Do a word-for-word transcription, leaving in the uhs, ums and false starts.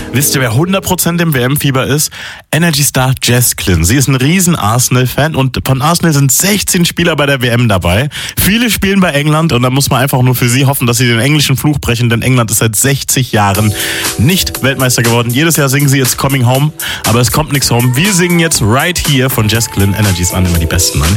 Wisst ihr, wer hundert Prozent im W M-Fieber ist? Energy-Star Jess Glynne. Sie ist ein riesen Arsenal-Fan und von Arsenal sind sechzehn Spieler bei der W M dabei. Viele spielen bei England und da muss man einfach nur für sie hoffen, dass sie den englischen Fluch brechen, denn England ist seit sechzig Jahren nicht Weltmeister geworden. Jedes Jahr singen sie It's Coming Home, aber es kommt nichts home. Wir singen jetzt Right Here von Jess Glynne. Energies an, immer die besten.